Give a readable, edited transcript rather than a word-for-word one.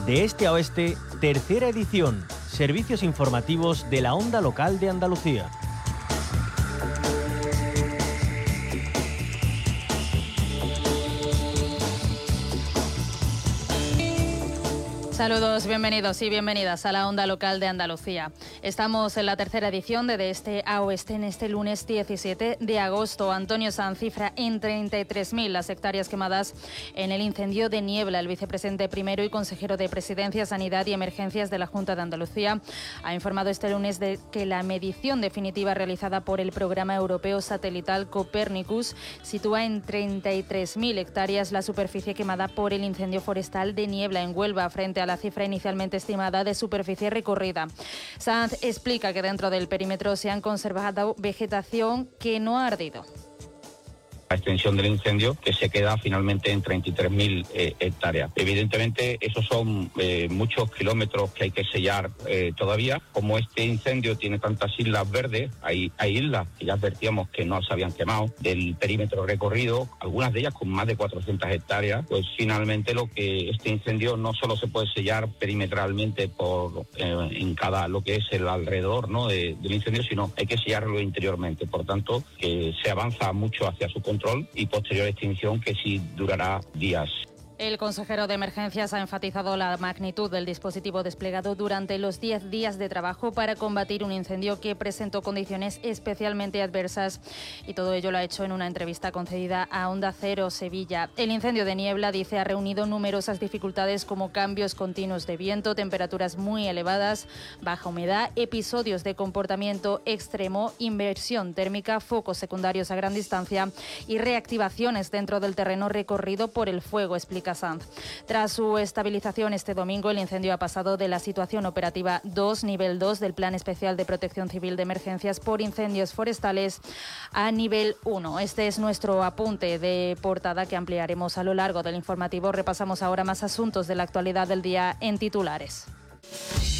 De este a oeste, tercera edición. Servicios informativos de la Onda Local de Andalucía. Saludos, bienvenidos y bienvenidas a la Onda Local de Andalucía. Estamos en la tercera edición de este a oeste en este lunes 17 de agosto. Antonio Sanz cifra en 33.000 las hectáreas quemadas en el incendio de Niebla. El vicepresidente primero y consejero de Presidencia, Sanidad y Emergencias de la Junta de Andalucía ha informado este lunes de que la medición definitiva realizada por el programa europeo satelital Copernicus sitúa en 33.000 hectáreas la superficie quemada por el incendio forestal de Niebla en Huelva, frente a la cifra inicialmente estimada de superficie recorrida. Sanz explica que dentro del perímetro se han conservado vegetación que no ha ardido. La extensión del incendio, que se queda finalmente en 33.000 hectáreas. Evidentemente, esos son muchos kilómetros que hay que sellar todavía. Como este incendio tiene tantas islas verdes, hay islas que ya advertíamos que no se habían quemado del perímetro recorrido, algunas de ellas con más de 400 hectáreas, pues finalmente este incendio no solo se puede sellar perimetralmente en cada lo que es el alrededor, ¿no?, del incendio, sino hay que sellarlo interiormente. Por tanto, que se avanza mucho hacia su control y posterior extinción, que sí durará días. El consejero de Emergencias ha enfatizado la magnitud del dispositivo desplegado durante los 10 días de trabajo para combatir un incendio que presentó condiciones especialmente adversas, y todo ello lo ha hecho en una entrevista concedida a Onda Cero Sevilla. El incendio de Niebla, dice, ha reunido numerosas dificultades como cambios continuos de viento, temperaturas muy elevadas, baja humedad, episodios de comportamiento extremo, inversión térmica, focos secundarios a gran distancia y reactivaciones dentro del terreno recorrido por el fuego, explica Sanz. Tras su estabilización este domingo, el incendio ha pasado de la situación operativa 2, nivel 2 del Plan Especial de Protección Civil de Emergencias por Incendios Forestales, a nivel 1. Este es nuestro apunte de portada que ampliaremos a lo largo del informativo. Repasamos ahora más asuntos de la actualidad del día en titulares.